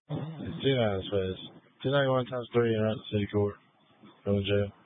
It's D9 space. 291 times 3 and at the city court. Going to jail.